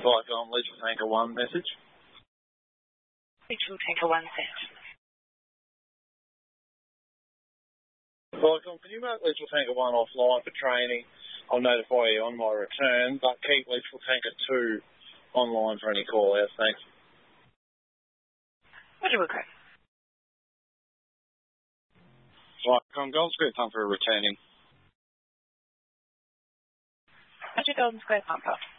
Vicon, Legal Tanker 1 message. Legal Tanker 1 set. Vicon, can you mark Legal Tanker 1 offline for training? I'll notify you on my return, but keep Legal Tanker 2 online for any call-outs. Thanks. Roger, Wilco. Vicon, Golden Square Pumper returning. Roger, Golden Square Pumper.